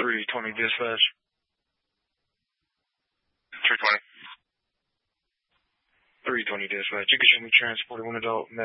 320 dispatch. 320. 320 dispatch. You can show me transported one adult male.